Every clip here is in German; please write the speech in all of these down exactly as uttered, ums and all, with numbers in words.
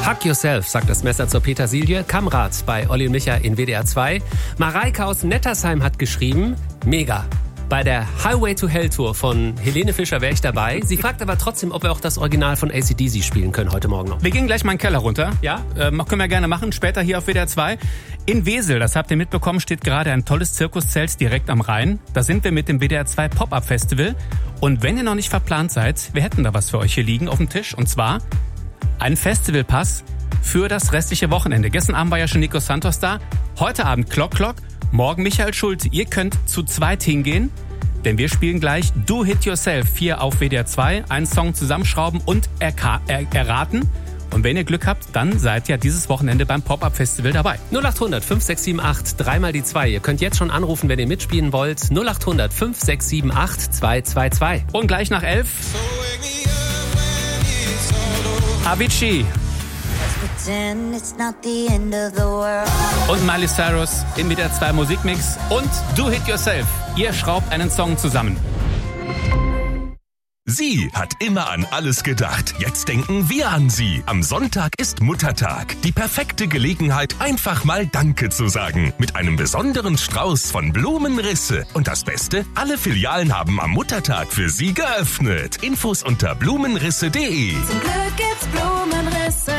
Hug Yourself, sagt das Messer zur Petersilie. Kamrat bei Olli und Micha in W D R zwei. Mareike aus Nettersheim hat geschrieben, mega. Bei der Highway to Hell Tour von Helene Fischer wäre ich dabei. Sie fragt aber trotzdem, ob wir auch das Original von A C D C spielen können heute Morgen noch. Wir gehen gleich mal in den Keller runter. Ja? Ähm, können wir gerne machen, später hier auf W D R zwei. In Wesel, das habt ihr mitbekommen, steht gerade ein tolles Zirkuszelt direkt am Rhein. Da sind wir mit dem W D R zwei Pop-Up Festival. Und wenn ihr noch nicht verplant seid, wir hätten da was für euch hier liegen auf dem Tisch. Und zwar ein Festivalpass für das restliche Wochenende. Gestern Abend war ja schon Nico Santos da. Heute Abend Klock Klock. Morgen Michael Schulte. Ihr könnt zu zweit hingehen, denn wir spielen gleich Do Hit Yourself hier auf W D R zwei. Einen Song zusammenschrauben und erka- er- erraten. Und wenn ihr Glück habt, dann seid ihr dieses Wochenende beim Pop-Up-Festival dabei. null acht hundert fünf sechs sieben acht, dreimal die zwei. Ihr könnt jetzt schon anrufen, wenn ihr mitspielen wollt. null acht hundert fünf sechs sieben acht zwei zwei zwei. Und gleich nach elf Avicii und Miley Cyrus in W D R zwei Musikmix und Do Hit Yourself. Ihr schraubt einen Song zusammen. Sie hat immer an alles gedacht. Jetzt denken wir an Sie. Am Sonntag ist Muttertag. Die perfekte Gelegenheit, einfach mal Danke zu sagen. Mit einem besonderen Strauß von Blumenrisse. Und das Beste, alle Filialen haben am Muttertag für Sie geöffnet. Infos unter blumenrisse punkt de. Zum Glück gibt's Blumenrisse.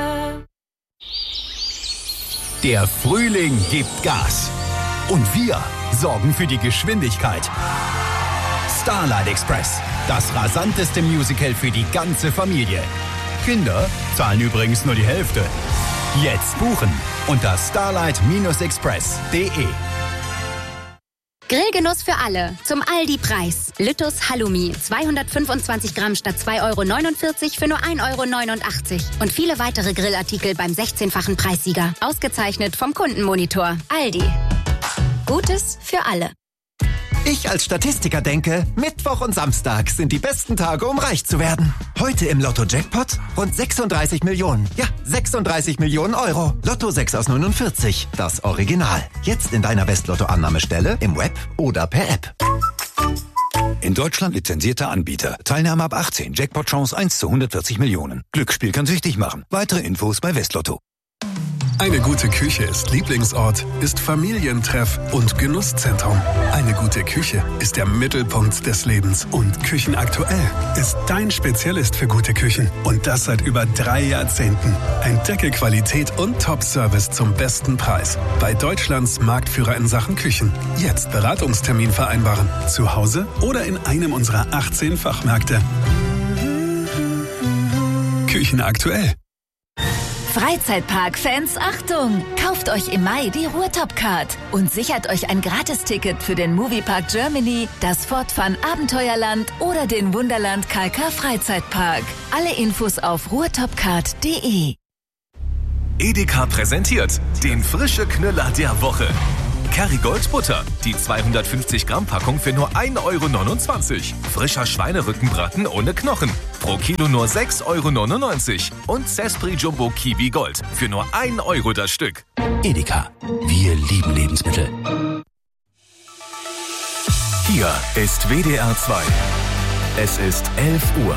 Der Frühling gibt Gas. Und wir sorgen für die Geschwindigkeit. Starlight Express, das rasanteste Musical für die ganze Familie. Kinder zahlen übrigens nur die Hälfte. Jetzt buchen unter starlight express punkt de. Grillgenuss für alle. Zum Aldi-Preis. Lüttus Halloumi. zweihundertfünfundzwanzig Gramm statt zwei Euro neunundvierzig für nur ein Euro neunundachtzig. Und viele weitere Grillartikel beim sechzehnfachen Preissieger. Ausgezeichnet vom Kundenmonitor. Aldi. Gutes für alle. Ich als Statistiker denke, Mittwoch und Samstag sind die besten Tage, um reich zu werden. Heute im Lotto-Jackpot rund sechsunddreißig Millionen. Ja, sechsunddreißig Millionen Euro. Lotto sechs aus neunundvierzig. Das Original. Jetzt in deiner Westlotto-Annahmestelle, im Web oder per App. In Deutschland lizenzierter Anbieter. Teilnahme ab achtzehn. Jackpot-Chance eins zu hundertvierzig Millionen. Glücksspiel kann süchtig machen. Weitere Infos bei Westlotto. Eine gute Küche ist Lieblingsort, ist Familientreff und Genusszentrum. Eine gute Küche ist der Mittelpunkt des Lebens. Und Küchenaktuell ist dein Spezialist für gute Küchen. Und das seit über drei Jahrzehnten. Entdecke Qualität und Top-Service zum besten Preis. Bei Deutschlands Marktführer in Sachen Küchen. Jetzt Beratungstermin vereinbaren. Zu Hause oder in einem unserer achtzehn Fachmärkte. Küchenaktuell. Freizeitpark-Fans, Achtung! Kauft euch im Mai die Ruhrtop-Card und sichert euch ein Gratisticket für den Moviepark Germany, das Fort Fun Abenteuerland oder den Wunderland K K Freizeitpark. Alle Infos auf ruhrtopcard punkt de. Edeka präsentiert den frische Knüller der Woche. Kerrygold Butter, die zweihundertfünfzig Gramm Packung für nur ein Euro neunundzwanzig. Frischer Schweinerückenbraten ohne Knochen, pro Kilo nur sechs Euro neunundneunzig. Und Sespri Jumbo Kiwi Gold für nur ein Euro das Stück. Edeka. Wir lieben Lebensmittel. Hier ist W D R zwei. Es ist elf Uhr.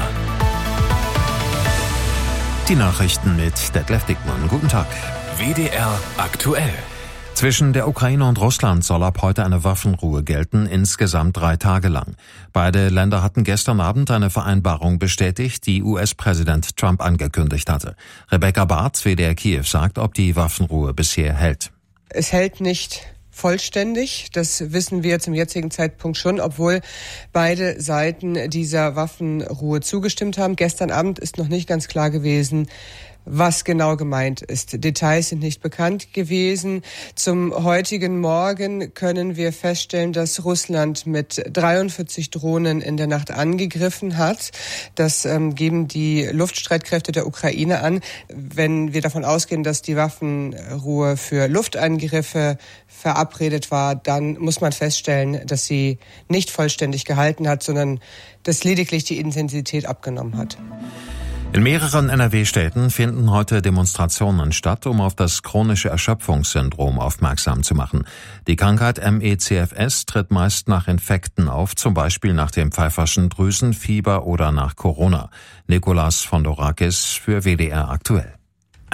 Die Nachrichten mit Detlef Dickmann. Guten Tag. W D R aktuell. Zwischen der Ukraine und Russland soll ab heute eine Waffenruhe gelten, insgesamt drei Tage lang. Beide Länder hatten gestern Abend eine Vereinbarung bestätigt, die U S-Präsident Trump angekündigt hatte. Rebecca Barth, W D R Kiew, sagt, ob die Waffenruhe bisher hält. Es hält nicht vollständig, das wissen wir zum jetzigen Zeitpunkt schon, obwohl beide Seiten dieser Waffenruhe zugestimmt haben. Gestern Abend ist noch nicht ganz klar gewesen, was genau gemeint ist. Details sind nicht bekannt gewesen. Zum heutigen Morgen können wir feststellen, dass Russland mit dreiundvierzig Drohnen in der Nacht angegriffen hat. Das ähm, geben die Luftstreitkräfte der Ukraine an. Wenn wir davon ausgehen, dass die Waffenruhe für Luftangriffe verabredet war, dann muss man feststellen, dass sie nicht vollständig gehalten hat, sondern dass lediglich die Intensität abgenommen hat. In mehreren N R W-Städten finden heute Demonstrationen statt, um auf das chronische Erschöpfungssyndrom aufmerksam zu machen. Die Krankheit M E C F S tritt meist nach Infekten auf, zum Beispiel nach dem Pfeiferschen Drüsenfieber oder nach Corona. Nikolas Fondorakis für W D R aktuell.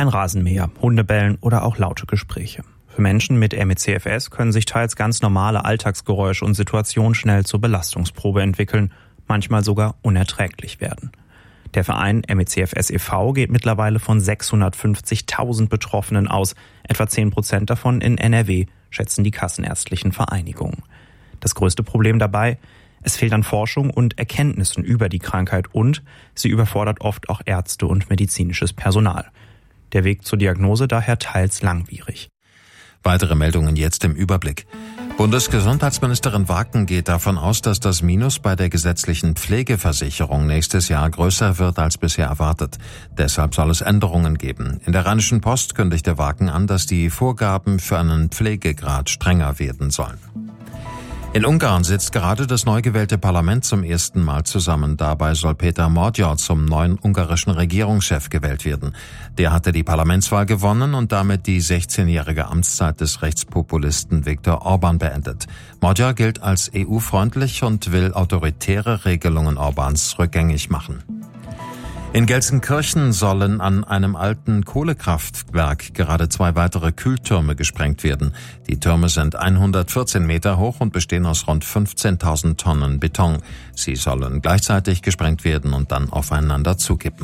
Ein Rasenmäher, Hundebellen oder auch laute Gespräche. Für Menschen mit M E C F S können sich teils ganz normale Alltagsgeräusche und Situationen schnell zur Belastungsprobe entwickeln, manchmal sogar unerträglich werden. Der Verein M E C F S e V geht mittlerweile von sechshundertfünfzigtausend Betroffenen aus, etwa zehn Prozent davon in N R W, schätzen die kassenärztlichen Vereinigungen. Das größte Problem dabei: Es fehlt an Forschung und Erkenntnissen über die Krankheit und sie überfordert oft auch Ärzte und medizinisches Personal. Der Weg zur Diagnose daher teils langwierig. Weitere Meldungen jetzt im Überblick. Bundesgesundheitsministerin Waken geht davon aus, dass das Minus bei der gesetzlichen Pflegeversicherung nächstes Jahr größer wird als bisher erwartet. Deshalb soll es Änderungen geben. In der Rheinischen Post kündigte Waken an, dass die Vorgaben für einen Pflegegrad strenger werden sollen. In Ungarn sitzt gerade das neu gewählte Parlament zum ersten Mal zusammen. Dabei soll Péter Magyar zum neuen ungarischen Regierungschef gewählt werden. Der hatte die Parlamentswahl gewonnen und damit die sechzehnjährige Amtszeit des Rechtspopulisten Viktor Orbán beendet. Magyar gilt als E U-freundlich und will autoritäre Regelungen Orbáns rückgängig machen. In Gelsenkirchen sollen an einem alten Kohlekraftwerk gerade zwei weitere Kühltürme gesprengt werden. Die Türme sind hundertvierzehn Meter hoch und bestehen aus rund fünfzehntausend Tonnen Beton. Sie sollen gleichzeitig gesprengt werden und dann aufeinander zukippen.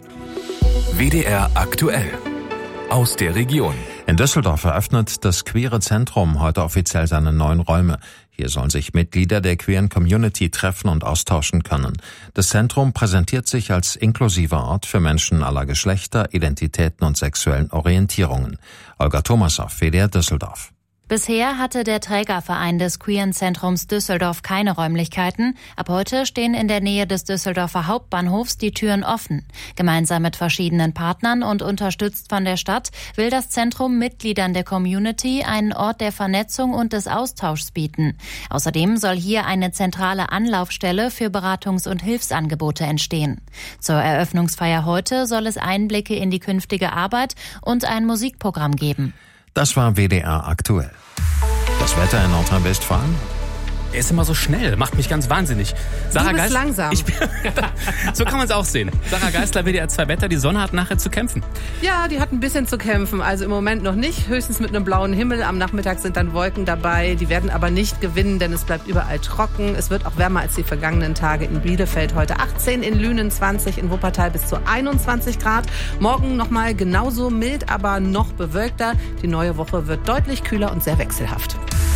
W D R aktuell aus der Region. In Düsseldorf eröffnet das Queere Zentrum heute offiziell seine neuen Räume. Hier sollen sich Mitglieder der queeren Community treffen und austauschen können. Das Zentrum präsentiert sich als inklusiver Ort für Menschen aller Geschlechter, Identitäten und sexuellen Orientierungen. Olga Thomasow, W D R Düsseldorf. Bisher hatte der Trägerverein des Queeren Zentrums Düsseldorf keine Räumlichkeiten. Ab heute stehen in der Nähe des Düsseldorfer Hauptbahnhofs die Türen offen. Gemeinsam mit verschiedenen Partnern und unterstützt von der Stadt will das Zentrum Mitgliedern der Community einen Ort der Vernetzung und des Austauschs bieten. Außerdem soll hier eine zentrale Anlaufstelle für Beratungs- und Hilfsangebote entstehen. Zur Eröffnungsfeier heute soll es Einblicke in die künftige Arbeit und ein Musikprogramm geben. Das war W D R aktuell. Das Wetter in Nordrhein-Westfalen? Er ist immer so schnell, macht mich ganz wahnsinnig. Sarah du bist Geisler, langsam. Ich bin, so kann man es auch sehen. Sarah Geisler, W D R zwei Wetter, die Sonne hat nachher zu kämpfen. Ja, die hat ein bisschen zu kämpfen. Also im Moment noch nicht, höchstens mit einem blauen Himmel. Am Nachmittag sind dann Wolken dabei. Die werden aber nicht gewinnen, denn es bleibt überall trocken. Es wird auch wärmer als die vergangenen Tage. In Bielefeld heute achtzehn, in Lünen zwanzig, in Wuppertal bis zu einundzwanzig Grad. Morgen nochmal genauso mild, aber noch bewölkter. Die neue Woche wird deutlich kühler und sehr wechselhaft.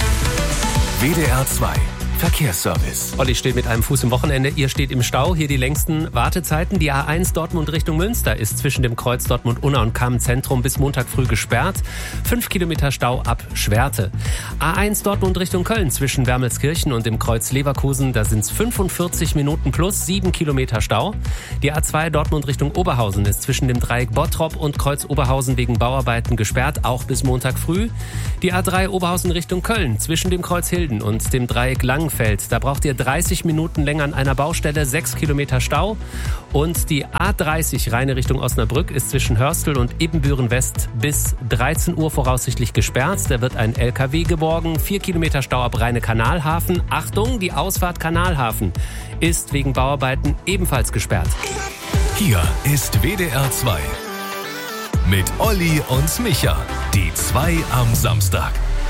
W D R zwei Verkehrsservice. Olli steht mit einem Fuß im Wochenende. Ihr steht im Stau. Hier die längsten Wartezeiten. Die A eins Dortmund Richtung Münster ist zwischen dem Kreuz Dortmund-Unna und Kamm-Zentrum bis Montag früh gesperrt. Fünf Kilometer Stau ab Schwerte. A eins Dortmund Richtung Köln zwischen Wermelskirchen und dem Kreuz Leverkusen. Da sind es fünfundvierzig Minuten plus sieben Kilometer Stau. Die A zwei Dortmund Richtung Oberhausen ist zwischen dem Dreieck Bottrop und Kreuz Oberhausen wegen Bauarbeiten gesperrt, auch bis Montag früh. Die A drei Oberhausen Richtung Köln zwischen dem Kreuz Hilden und dem Dreieck Langenfeld. Da braucht ihr dreißig Minuten länger an einer Baustelle, sechs Kilometer Stau. Und die A dreißig Rheine Richtung Osnabrück ist zwischen Hörstel und Ebenbüren West bis dreizehn Uhr voraussichtlich gesperrt. Da wird ein L K W geborgen, vier Kilometer Stau ab Rheine-Kanalhafen. Achtung, die Ausfahrt Kanalhafen ist wegen Bauarbeiten ebenfalls gesperrt. Hier ist W D R zwei mit Olli und Micha, die zwei am Samstag.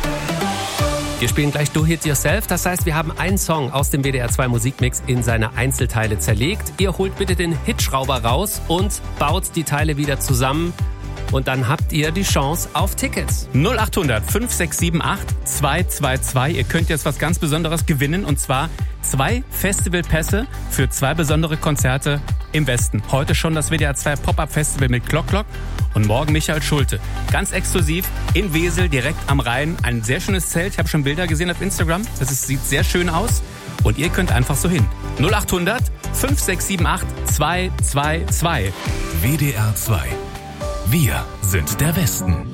Wir spielen gleich Do It Yourself, das heißt, wir haben einen Song aus dem W D R zwei Musikmix in seine Einzelteile zerlegt. Ihr holt bitte den Hitschrauber raus und baut die Teile wieder zusammen. Und dann habt ihr die Chance auf Tickets. null achthundert fünf sechs sieben acht zwei zwei zwei. Ihr könnt jetzt was ganz Besonderes gewinnen, und zwar zwei Festivalpässe für zwei besondere Konzerte im Westen. Heute schon das W D R zwei Pop-Up Festival mit Glock Glock und morgen Michael Schulte. Ganz exklusiv in Wesel, direkt am Rhein. Ein sehr schönes Zelt. Ich habe schon Bilder gesehen auf Instagram. Das ist, sieht sehr schön aus. Und ihr könnt einfach so hin. null achthundert fünf sechs sieben acht zwei zwei zwei. W D R zwei. Wir sind der Westen.